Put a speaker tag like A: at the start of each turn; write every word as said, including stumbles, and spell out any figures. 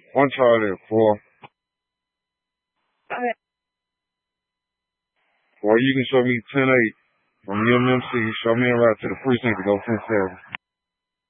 A: One Charlie at four.
B: Okay.
A: Or you can show me ten eight from U M M C. Show me a route to the precinct to go ten seven.